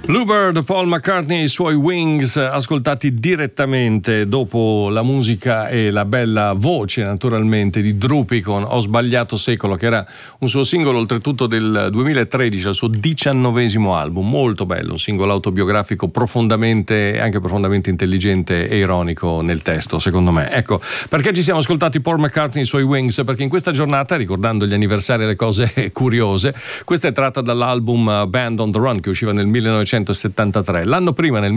Bluebird, Paul McCartney e i suoi Wings, ascoltati direttamente dopo la musica e la bella voce naturalmente di Droopy con Ho sbagliato secolo, che era un suo singolo oltretutto del 2013, il suo 19° album, molto bello, un singolo autobiografico anche profondamente intelligente e ironico nel testo, secondo me. Ecco, perché ci siamo ascoltati Paul McCartney e i suoi Wings? Perché in questa giornata, ricordando gli anniversari e le cose curiose, questa è tratta dall'album Band on the Run, che usciva nel 1973. L'anno prima, nel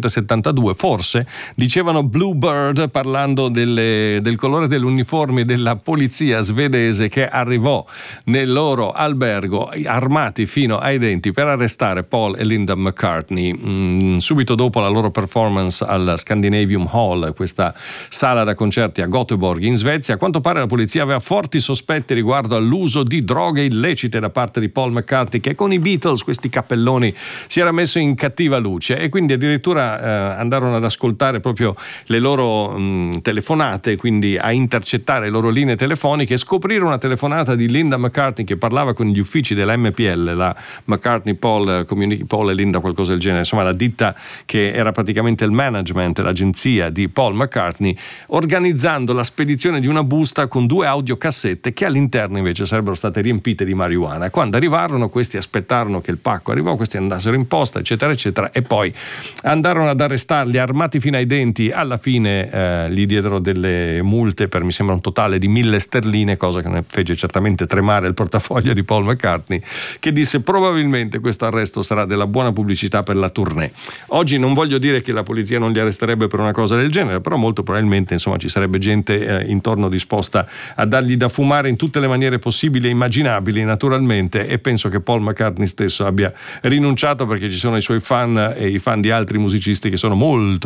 1972, forse dicevano Bluebird parlando del colore dell'uniforme della polizia svedese che arrivò nel loro albergo armati fino ai denti per arrestare Paul e Linda McCartney subito dopo la loro performance al Scandinavium Hall, questa sala da concerti a Göteborg in Svezia. A quanto pare la polizia aveva forti sospetti riguardo all'uso di droghe illecite da parte di Paul McCartney, che con i Beatles, questi cappelloni, si era messo in cattiva luce, e quindi addirittura andarono ad ascoltare proprio le loro telefonate, quindi a intercettare le loro linee telefoniche, e scoprirono una telefonata di Linda McCartney che parlava con gli uffici della MPL, la McCartney Paul e Linda, qualcosa del genere, insomma la ditta che era praticamente il management, l'agenzia di Paul McCartney, organizzando la spedizione di una busta con 2 audiocassette che all'interno invece sarebbero state riempite di marijuana. Quando arrivarono, questi aspettarono che il pacco arrivò, questi andassero in posta, eccetera eccetera, e poi andarono ad arrestarli armati fino ai denti. Alla fine gli diedero delle multe per, mi sembra, un totale di 1.000 sterline, cosa che ne fece certamente tremare il portafoglio di Paul McCartney, che disse probabilmente questo arresto sarà della buona pubblicità per la tournée. Oggi non voglio dire che la polizia non li arresterebbe per una cosa del genere, però molto probabilmente insomma ci sarebbe gente intorno disposta a dargli da fumare in tutte le maniere possibili e immaginabili, naturalmente, e penso che Paul McCartney stesso abbia rinunciato, perché ci sono i suoi fan e i fan di altri musicisti che sono molto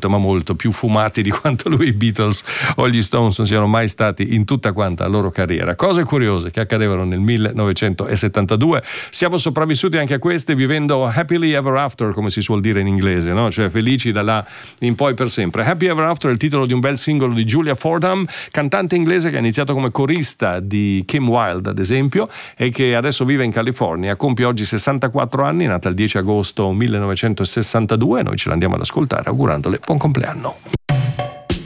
più fumati di quanto lui, i Beatles o gli Stones siano mai stati in tutta quanta la loro carriera. Cose curiose che accadevano nel 1972. Siamo sopravvissuti anche a queste vivendo happily ever after, come si suol dire in inglese, no? Cioè felici da là in poi per sempre. Happy Ever After è il titolo di un bel singolo di Julia Fordham, cantante inglese che ha iniziato come corista di Kim Wilde, ad esempio, e che adesso vive in California. Compie oggi 64 anni, nata il 10 agosto 1962. Noi ce l'andiamo ad ascoltare augurandole buon compleanno.